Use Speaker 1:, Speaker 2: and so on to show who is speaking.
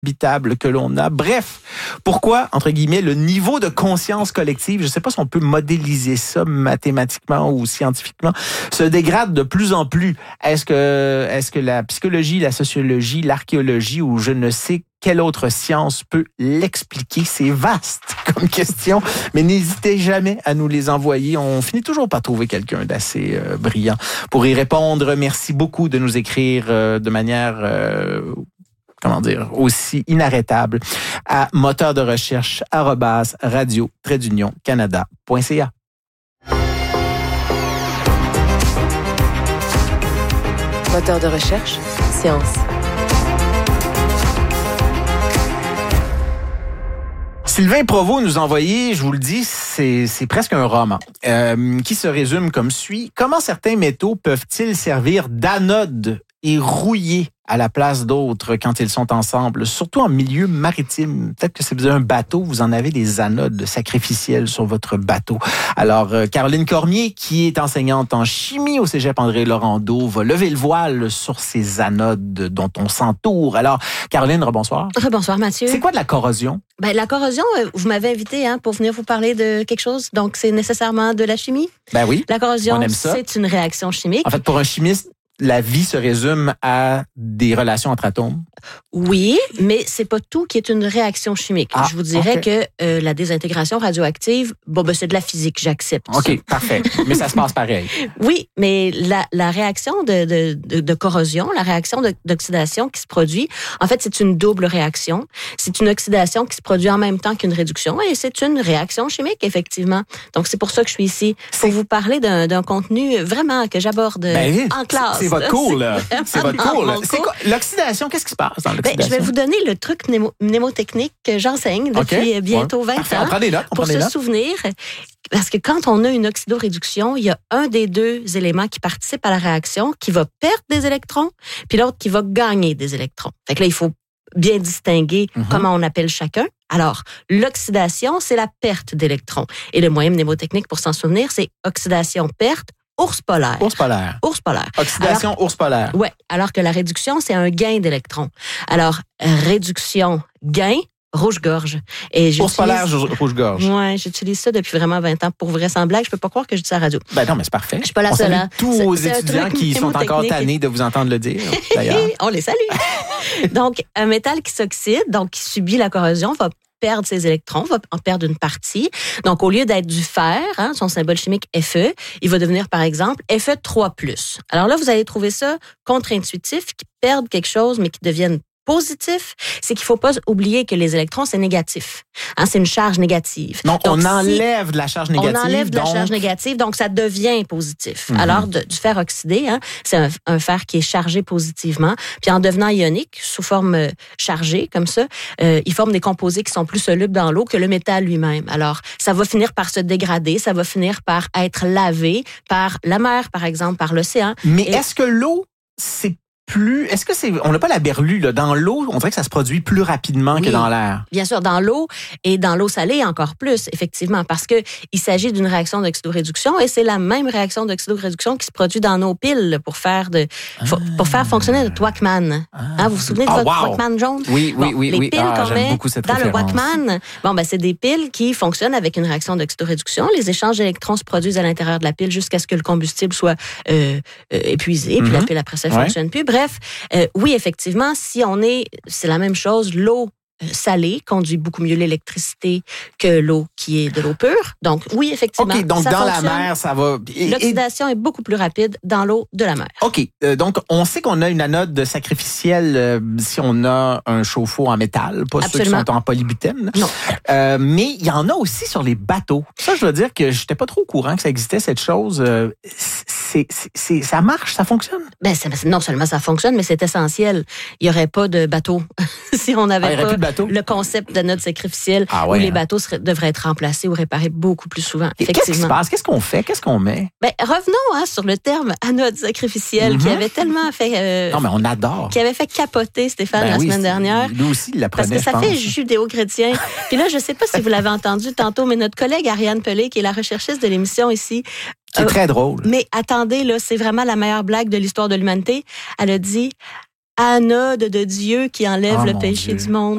Speaker 1: habitable que l'on a. Bref, pourquoi, entre guillemets, le niveau de conscience collective, je ne sais pas si on peut modéliser ça mathématiquement ou scientifiquement, se dégrade de plus en plus. Est-ce que la psychologie, la sociologie, l'archéologie ou je ne sais quelle autre science peut l'expliquer? C'est vaste comme question, mais n'hésitez jamais à nous les envoyer. On finit toujours par trouver quelqu'un d'assez brillant pour y répondre. Merci beaucoup de nous écrire de manière... aussi inarrêtable à moteur de recherche @radio-canada.ca.
Speaker 2: Moteur de recherche, science.
Speaker 1: Sylvain Provost nous a envoyé, je vous le dis, c'est presque un roman qui se résume comme suit. Comment certains métaux peuvent-ils servir d'anode et rouiller à la place d'autres quand ils sont ensemble, surtout en milieu maritime? Peut-être que si vous avez un bateau, vous en avez des anodes sacrificielles sur votre bateau. Alors, Caroline Cormier, qui est enseignante en chimie au Cégep André-Laurando, va lever le voile sur ces anodes dont on s'entoure. Alors, Caroline, rebonsoir.
Speaker 3: Rebonsoir, Mathieu.
Speaker 1: C'est quoi de la corrosion?
Speaker 3: Ben, la corrosion, vous m'avez invité pour venir vous parler de quelque chose, donc c'est nécessairement de la chimie?
Speaker 1: Ben oui.
Speaker 3: La corrosion,
Speaker 1: on aime ça.
Speaker 3: C'est une réaction chimique.
Speaker 1: En fait, pour un chimiste, la vie se résume à des relations entre atomes?
Speaker 3: Oui, mais c'est pas tout qui est une réaction chimique. Je vous dirais que la désintégration radioactive, c'est de la physique, j'accepte.
Speaker 1: OK,
Speaker 3: ça.
Speaker 1: parfait. Mais ça se passe pareil.
Speaker 3: Oui, mais la réaction de corrosion, la réaction d'oxydation qui se produit, en fait, c'est une double réaction. C'est une oxydation qui se produit en même temps qu'une réduction et c'est une réaction chimique, effectivement. Donc, c'est pour ça que je suis ici, pour vous parler d'un contenu vraiment que j'aborde en classe.
Speaker 1: C'est votre cours, là. C'est votre cours, là. C'est quoi? L'oxydation, qu'est-ce qui se passe dans l'oxydation?
Speaker 3: Je vais vous donner le truc mnémotechnique que j'enseigne depuis bientôt 20 ans.
Speaker 1: On prend des notes.
Speaker 3: Pour se souvenir, parce que quand on a une oxydoréduction, il y a un des deux éléments qui participe à la réaction qui va perdre des électrons, puis l'autre qui va gagner des électrons. Fait que là, il faut bien distinguer comment on appelle chacun. Alors, l'oxydation, c'est la perte d'électrons. Et le moyen mnémotechnique pour s'en souvenir, c'est oxydation-perte, ours polaire.
Speaker 1: Ours polaire.
Speaker 3: Ours polaire.
Speaker 1: Oxydation, ours polaire.
Speaker 3: Oui, alors que la réduction, c'est un gain d'électrons. Alors, réduction, gain, rouge-gorge.
Speaker 1: Ours polaire, rouge-gorge.
Speaker 3: Oui, j'utilise ça depuis vraiment 20 ans. Pour vrai, sans blague, je peux pas croire que je dis ça à la radio.
Speaker 1: Ben non, mais c'est parfait.
Speaker 3: Je suis pas la seule.
Speaker 1: Tous aux étudiants qui sont encore tannés de vous entendre le dire, d'ailleurs.
Speaker 3: On les salue. Donc, un métal qui s'oxyde, donc qui subit la corrosion, va perdre ses électrons, va en perdre une partie. Donc, au lieu d'être du fer, son symbole chimique Fe, il va devenir, par exemple, Fe3+. Alors là, vous allez trouver ça contre-intuitif, qui perdent quelque chose, mais qui deviennent positif, c'est qu'il ne faut pas oublier que les électrons, c'est négatif. C'est une charge négative.
Speaker 1: Donc on enlève de la charge négative.
Speaker 3: On enlève de la charge négative, donc ça devient positif. Alors, du fer oxydé, c'est un fer qui est chargé positivement. Puis en devenant ionique, sous forme chargée, comme ça, il forme des composés qui sont plus solubles dans l'eau que le métal lui-même. Alors, ça va finir par se dégrader, ça va finir par être lavé par la mer, par exemple, par l'océan.
Speaker 1: Mais est-ce que l'eau, est-ce que on n'a pas la berlue, là, dans l'eau, on dirait que ça se produit plus rapidement que dans l'air?
Speaker 3: Bien sûr, dans l'eau et dans l'eau salée encore plus, effectivement, parce que il s'agit d'une réaction d'oxydoréduction et c'est la même réaction d'oxydoréduction qui se produit dans nos piles pour faire fonctionner notre Walkman. Vous vous souvenez de votre Walkman jaune?
Speaker 1: Oui.
Speaker 3: Les piles qu'on met
Speaker 1: dans
Speaker 3: le Walkman, c'est des piles qui fonctionnent avec une réaction d'oxydoréduction. Les échanges d'électrons se produisent à l'intérieur de la pile jusqu'à ce que le combustible soit épuisé, puis la pile après ça ne fonctionne plus. Bref, oui, effectivement, c'est la même chose, l'eau salée conduit beaucoup mieux l'électricité que l'eau qui est de l'eau pure. Donc, oui, effectivement.
Speaker 1: OK, donc
Speaker 3: ça
Speaker 1: dans
Speaker 3: fonctionne.
Speaker 1: la mer, ça va...
Speaker 3: L'oxydation est beaucoup plus rapide dans l'eau de la mer.
Speaker 1: OK, donc on sait qu'on a une anode sacrificielle si on a un chauffe-eau en métal, pas ceux qui sont en polybutène.
Speaker 3: Non.
Speaker 1: Mais il y en a aussi sur les bateaux. Ça, je dois dire que j'étais pas trop au courant que ça existait, cette chose. Ça marche, ça fonctionne?
Speaker 3: Non seulement ça fonctionne, mais c'est essentiel. Il n'y aurait pas de bateau si on n'avait pas le concept d'anode sacrificielle où les bateaux devraient être remplacés ou réparés beaucoup plus souvent.
Speaker 1: Qu'est-ce qui se passe? Qu'est-ce qu'on fait? Qu'est-ce qu'on met?
Speaker 3: Revenons sur le terme anode sacrificielle qui avait tellement fait...
Speaker 1: non, mais on adore.
Speaker 3: Qui avait fait capoter Stéphane la semaine dernière.
Speaker 1: Lui aussi, il l'apprenait,
Speaker 3: parce que ça fait judéo-chrétien. Puis là, je ne sais pas si vous l'avez entendu tantôt, mais notre collègue Ariane Pelé, qui est la recherchiste de l'émission ici...
Speaker 1: Qui est très drôle.
Speaker 3: Mais attendez, là, c'est vraiment la meilleure blague de l'histoire de l'humanité. Elle a dit... anode de Dieu qui enlève
Speaker 1: Oh,
Speaker 3: le
Speaker 1: mon
Speaker 3: péché
Speaker 1: Dieu.
Speaker 3: du monde.